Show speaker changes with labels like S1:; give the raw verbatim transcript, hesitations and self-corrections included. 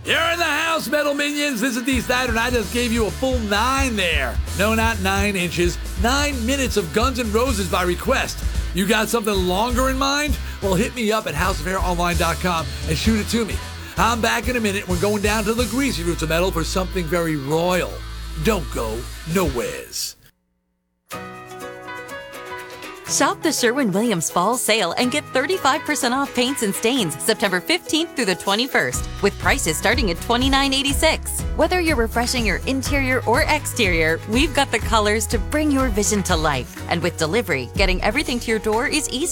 S1: You're in the house, Metal Minions. This is Dee Snider, and I just gave you a full nine there. No, not nine inches. Nine minutes of Guns N' Roses by request. You got something longer in mind? Well, hit me up at house of hair online dot com and shoot it to me. I'm back in a minute. We're going down to the greasy roots of metal for something very royal. Don't go nowheres.
S2: Shop the Sherwin-Williams Fall Sale and get thirty-five percent off paints and stains September fifteenth through the twenty-first, with prices starting at twenty-nine eighty-six. Whether you're refreshing your interior or exterior, we've got the colors to bring your vision to life. And with delivery, getting everything to your door is easy.